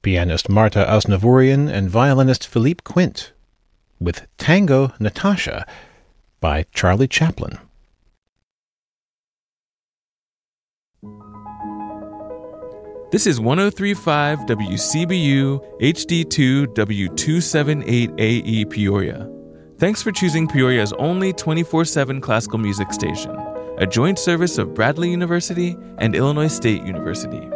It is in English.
pianist Marta Asnavourian and violinist Philippe Quint, with Tango Natasha by Charlie Chaplin. This is 103.5 WCBU HD2 W278AE Peoria. Thanks for choosing Peoria's only 24/7 classical music station, a joint service of Bradley University and Illinois State University.